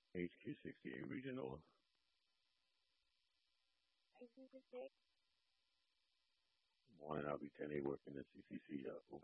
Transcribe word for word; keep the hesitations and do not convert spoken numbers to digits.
H Q sixty-eight Regional. One, I'll be ten A working at C C C uh,